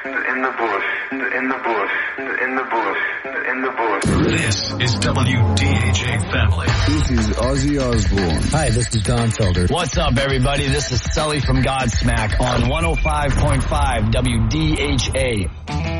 in the bush, in the bush, in the bush, in the bush. This is WDHA Family. This is Ozzy Osbourne. Hi, this is Don Felder. What's up, everybody? This is Sully from Godsmack on 105.5 WDHA.